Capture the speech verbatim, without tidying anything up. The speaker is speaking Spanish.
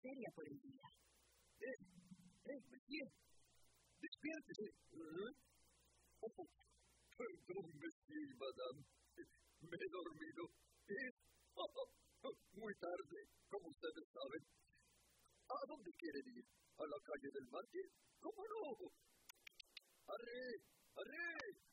seria por el día. ¡Eh! ¡Eh, monsieur! ¡Despiértese! ¿Eh? Oh, perdón, monsieur y madame. Me he dormido. Es oh, oh, muy tarde, como ustedes saben. ¿A dónde quieren ir? ¿A la calle del Mártir? ¿Cómo no? ¡Arre! ¡Arre!